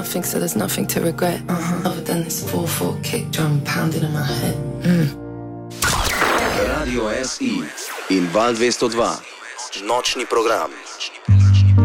nothing, so there's nothing to regret. Other than this 4/4 kick drum pounding in my head. Radio SI in Val 202. Nočni program.